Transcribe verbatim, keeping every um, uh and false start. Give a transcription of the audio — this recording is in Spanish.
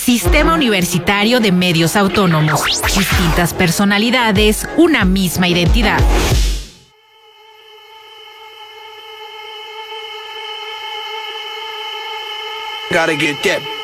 Sistema Universitario de Medios Autónomos. Distintas personalidades, una misma identidad. Gotta get that